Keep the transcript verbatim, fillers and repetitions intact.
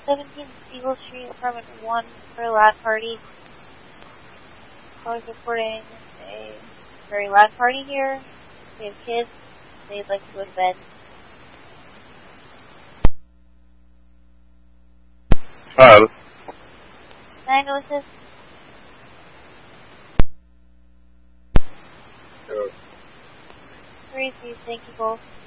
seventeen Eagle Street, apartment one for a loud party. Caller's reporting a very loud party here. They have kids. They'd like to go to bed. Hi. Diagnosis? Yes. Three, three, thank you both.